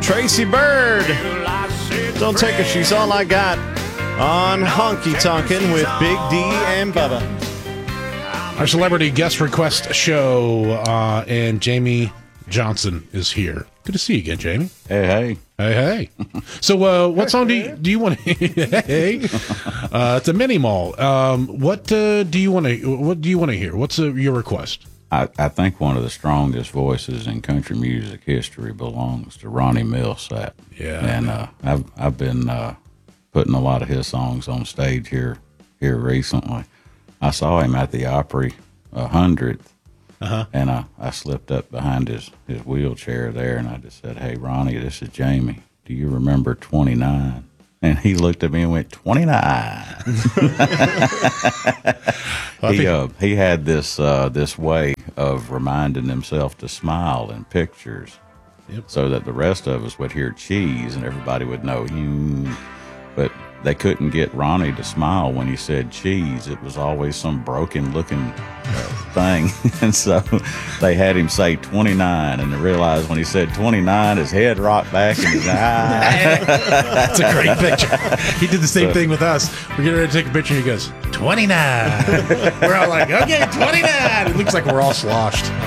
Tracy Bird. Don't take her, she's all I got. On Honky Tonkin' with Big D and Bubba. Our celebrity guest request show, and Jamie Johnson is here. Good to see you again, Jamie. Hey. Hey. So, what song do you want to Hey. It's a mini mall. What do you want to hear? What's your request? I think one of the strongest voices in country music history belongs to Ronnie Milsap. Yeah. And I've been putting a lot of his songs on stage here recently. I saw him at the Opry 100th, and I slipped up behind his wheelchair there, and I just said, "Hey, Ronnie, this is Jamie. Do you remember 29?" And he looked at me and went, 29. He had this way of reminding himself to smile in pictures, so that the rest of us would hear cheese and everybody would know. But they couldn't get Ronnie to smile when he said cheese. It was always some broken-looking thing. And so they had him say 29, and they realized when he said 29, his head rocked back and his eye. That's a great picture. He did the same thing with us. We're getting ready to take a picture, and he goes, 29. We're all like, okay, 29. It looks like we're all sloshed.